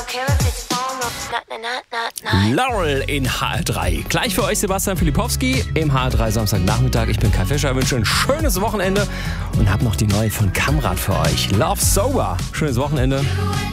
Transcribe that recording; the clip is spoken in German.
Laurel in HR3. Gleich für euch Sebastian Filipowski im HR3 Samstagnachmittag. Ich bin Kai Fischer, wünsche ein schönes Wochenende und habe noch die neue von Kamrat für euch. Love Sober. Schönes Wochenende.